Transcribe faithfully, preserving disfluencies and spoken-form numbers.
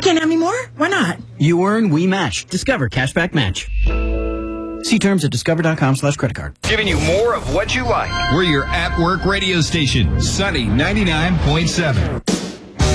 Can't have any more? Why not? You earn, we match. Discover Cashback Match. See terms at discover.com slash credit card. Giving you more of what you like. We're your at-work radio station, Sunny ninety-nine point seven.